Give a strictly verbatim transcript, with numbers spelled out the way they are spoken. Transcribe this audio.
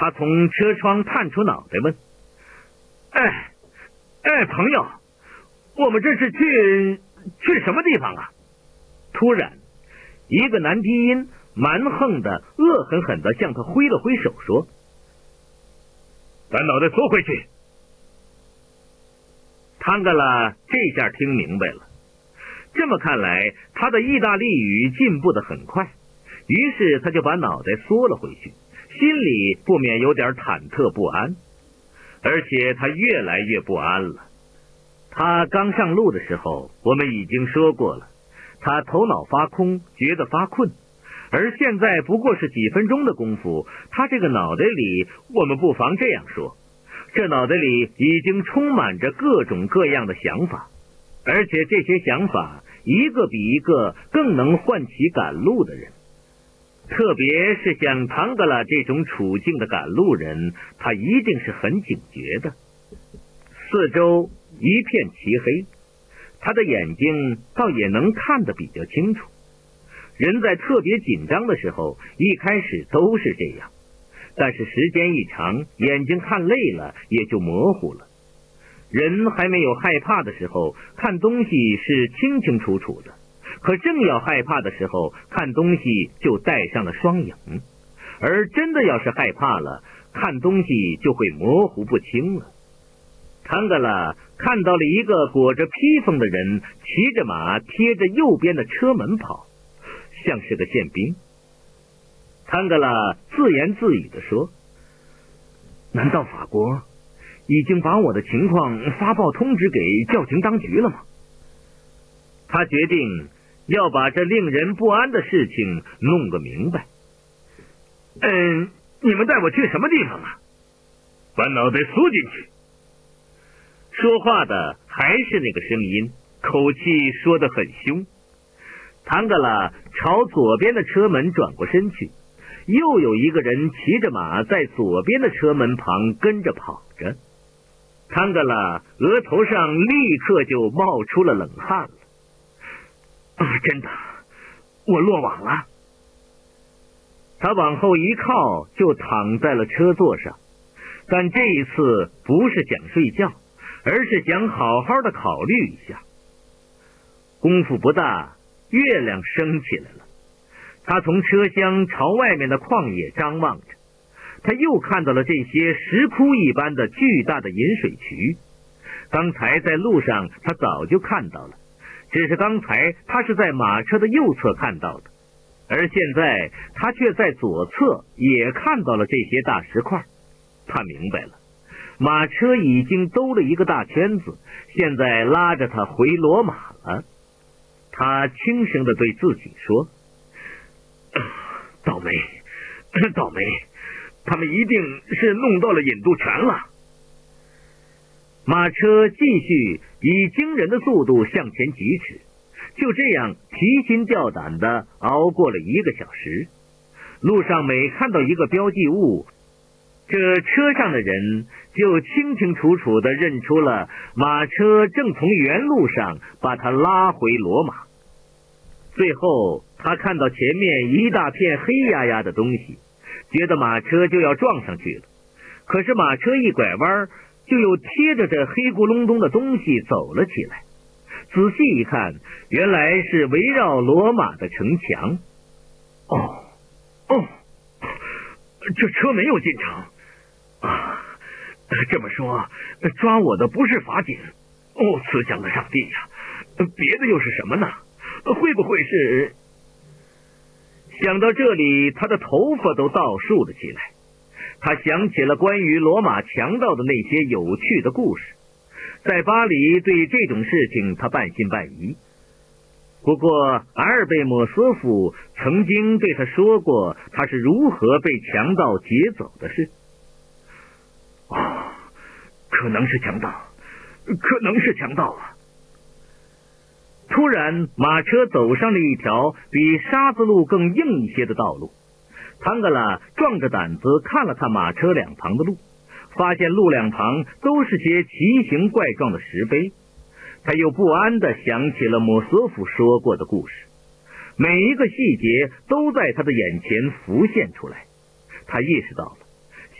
他从车窗探出脑袋问：哎哎，朋友，我们这是去去什么地方啊？突然一个男低音蛮横的恶狠狠的向他挥了挥手说：把脑袋缩回去。汤格拉这下听明白了，这么看来他的意大利语进步得很快，于是他就把脑袋缩了回去，心里不免有点忐忑不安，而且他越来越不安了。他刚上路的时候我们已经说过了，他头脑发空，觉得发困，而现在不过是几分钟的功夫，他这个脑袋里，我们不妨这样说，这脑袋里已经充满着各种各样的想法，而且这些想法一个比一个更能唤起赶路的人。特别是像唐格拉这种处境的赶路人，他一定是很警觉的。四周一片漆黑，他的眼睛倒也能看得比较清楚。人在特别紧张的时候，一开始都是这样，但是时间一长，眼睛看累了也就模糊了。人还没有害怕的时候，看东西是清清楚楚的，可正要害怕的时候，看东西就带上了双影，而真的要是害怕了，看东西就会模糊不清了。唐格拉看到了一个裹着披风的人骑着马贴着右边的车门跑，像是个宪兵。唐格拉自言自语地说：难道法国已经把我的情况发报通知给教廷当局了吗？他决定要把这令人不安的事情弄个明白。嗯，你们带我去什么地方啊？把脑袋缩进去。说话的还是那个声音，口气说得很凶。唐格拉朝左边的车门转过身去，又有一个人骑着马在左边的车门旁跟着跑着。唐格拉额头上立刻就冒出了冷汗了。啊，真的，我落网了。他往后一靠，就躺在了车座上，但这一次不是想睡觉，而是想好好的考虑一下。功夫不大，月亮升起来了，他从车厢朝外面的旷野张望着，他又看到了这些石窟一般的巨大的引水渠。刚才在路上他早就看到了，只是刚才他是在马车的右侧看到的，而现在他却在左侧也看到了这些大石块。他明白了，马车已经兜了一个大圈子，现在拉着他回罗马了。他轻声地对自己说：倒霉，倒霉，他们一定是弄到了引渡权了。马车继续以惊人的速度向前疾驰，就这样提心吊胆地熬过了一个小时。路上每看到一个标记物，这车上的人就清清楚楚地认出了马车正从原路上把他拉回罗马。最后他看到前面一大片黑压压的东西，觉得马车就要撞上去了，可是马车一拐弯，就又贴着这黑咕隆咚的东西走了起来。仔细一看，原来是围绕罗马的城墙。哦哦，这车没有进城啊！这么说，抓我的不是法警？哦，慈祥的上帝呀！别的又是什么呢？会不会是……想到这里，他的头发都倒竖了起来。他想起了关于罗马强盗的那些有趣的故事，在巴黎对这种事情他半信半疑。不过阿尔贝莫索夫曾经对他说过他是如何被强盗劫走的事。哦，可能是强盗，可能是强盗啊！突然马车走上了一条比沙子路更硬一些的道路。唐格拉壮着胆子看了看马车两旁的路，发现路两旁都是些奇形怪状的石碑。他又不安地想起了摩索夫说过的故事，每一个细节都在他的眼前浮现出来。他意识到了